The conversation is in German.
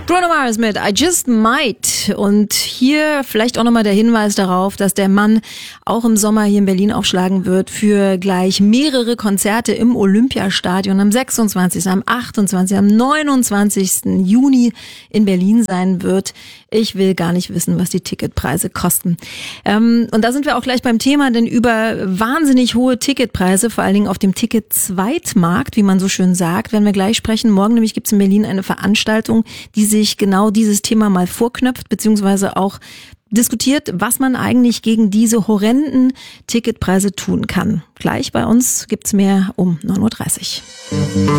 Bruno Mars mit I Just Might. Und hier vielleicht auch nochmal der Hinweis darauf, dass der Mann auch im Sommer hier in Berlin aufschlagen wird für gleich mehrere Konzerte im Olympiastadion am 26., am 28., am 29. Juni in Berlin sein wird. Ich will gar nicht wissen, was die Ticketpreise kosten. Und da sind wir auch gleich beim Thema, denn über wahnsinnig hohe Ticketpreise, vor allen Dingen auf dem Ticket-Zweitmarkt, wie man so schön sagt, werden wir gleich sprechen. Morgen nämlich gibt es in Berlin eine Veranstaltung, die sich genau dieses Thema mal vorknöpft, beziehungsweise auch diskutiert, was man eigentlich gegen diese horrenden Ticketpreise tun kann. Gleich bei uns gibt's mehr um 9:30 Uhr.